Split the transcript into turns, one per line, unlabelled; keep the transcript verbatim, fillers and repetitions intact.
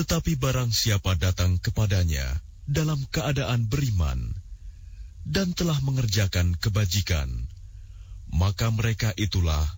Tetapi barang siapa datang kepadanya dalam keadaan beriman dan telah mengerjakan kebajikan, maka mereka itulah